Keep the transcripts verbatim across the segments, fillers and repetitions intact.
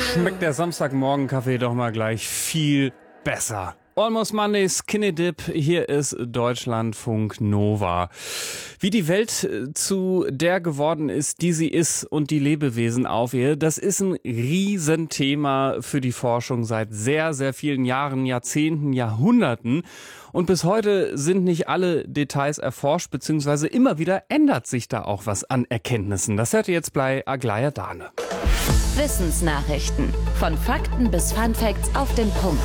schmeckt der Samstagmorgen-Kaffee doch mal gleich viel besser. Almost Monday, Skinny Dip, hier ist Deutschlandfunk Nova. Wie die Welt zu der geworden ist, die sie ist und die Lebewesen auf ihr, das ist ein Riesenthema für die Forschung seit sehr, sehr vielen Jahren, Jahrzehnten, Jahrhunderten. Und bis heute sind nicht alle Details erforscht, beziehungsweise immer wieder ändert sich da auch was an Erkenntnissen. Das hört ihr jetzt bei Aglaya Dane. Wissensnachrichten. Von Fakten bis Funfacts auf den Punkt.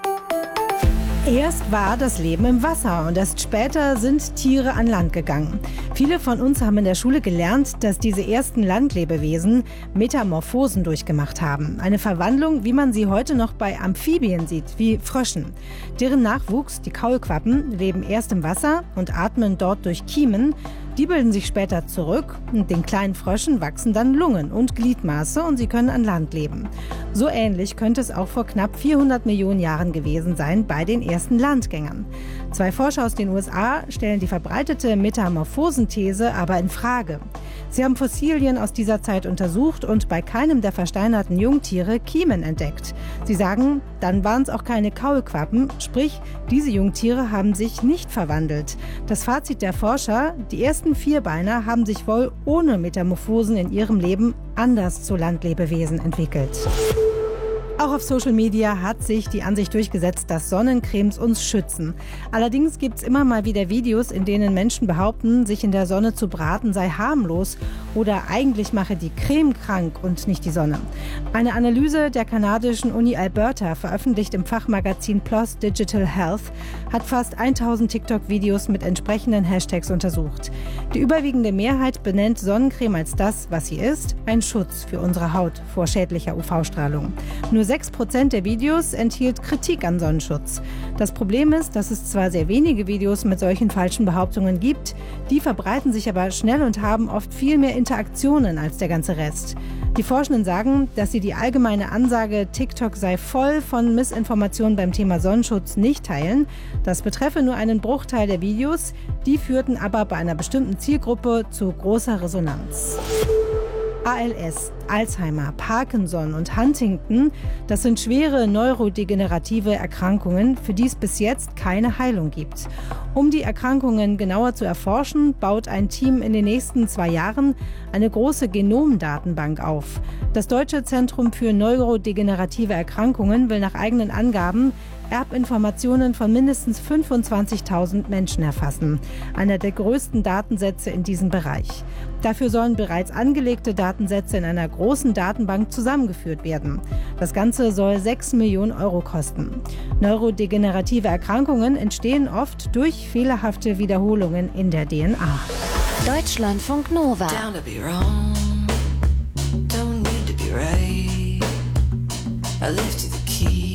Erst war das Leben im Wasser und erst später sind Tiere an Land gegangen. Viele von uns haben in der Schule gelernt, dass diese ersten Landlebewesen Metamorphosen durchgemacht haben. Eine Verwandlung, wie man sie heute noch bei Amphibien sieht, wie Fröschen. Deren Nachwuchs, die Kaulquappen, leben erst im Wasser und atmen dort durch Kiemen. Die bilden sich später zurück und den kleinen Fröschen wachsen dann Lungen und Gliedmaße und sie können an Land leben. So ähnlich könnte es auch vor knapp vierhundert Millionen Jahren gewesen sein bei den ersten Landgängern. Zwei Forscher aus den U S A stellen die verbreitete Metamorphosenthese aber in Frage. Sie haben Fossilien aus dieser Zeit untersucht und bei keinem der versteinerten Jungtiere Kiemen entdeckt. Sie sagen, dann waren es auch keine Kaulquappen, sprich, diese Jungtiere haben sich nicht verwandelt. Das Fazit der Forscher, die ersten Vierbeiner haben sich wohl ohne Metamorphosen in ihrem Leben anders zu Landlebewesen entwickelt. Auch auf Social Media hat sich die Ansicht durchgesetzt, dass Sonnencremes uns schützen. Allerdings gibt es immer mal wieder Videos, in denen Menschen behaupten, sich in der Sonne zu braten sei harmlos oder eigentlich mache die Creme krank und nicht die Sonne. Eine Analyse der kanadischen Uni Alberta, veröffentlicht im Fachmagazin PLOS Digital Health, hat fast tausend TikTok-Videos mit entsprechenden Hashtags untersucht. Die überwiegende Mehrheit benennt Sonnencreme als das, was sie ist, ein Schutz für unsere Haut vor schädlicher U V-Strahlung. Nur sechs Prozent der Videos enthielt Kritik an Sonnenschutz. Das Problem ist, dass es zwar sehr wenige Videos mit solchen falschen Behauptungen gibt, die verbreiten sich aber schnell und haben oft viel mehr Interaktionen als der ganze Rest. Die Forschenden sagen, dass sie die allgemeine Ansage, TikTok sei voll von Missinformationen beim Thema Sonnenschutz, nicht teilen. Das betreffe nur einen Bruchteil der Videos, die führten aber bei einer bestimmten Zielgruppe zu großer Resonanz. A L S, Alzheimer, Parkinson und Huntington, das sind schwere neurodegenerative Erkrankungen, für die es bis jetzt keine Heilung gibt. Um die Erkrankungen genauer zu erforschen, baut ein Team in den nächsten zwei Jahren eine große Genomdatenbank auf. Das Deutsche Zentrum für neurodegenerative Erkrankungen will nach eigenen Angaben Erbinformationen von mindestens fünfundzwanzigtausend Menschen erfassen. Einer der größten Datensätze in diesem Bereich. Dafür sollen bereits angelegte Datensätze in einer großen Datenbank zusammengeführt werden. Das Ganze soll sechs Millionen Euro kosten. Neurodegenerative Erkrankungen entstehen oft durch fehlerhafte Wiederholungen in der D N A. Deutschlandfunk Nova. Down to be wrong, don't need to be right. I live to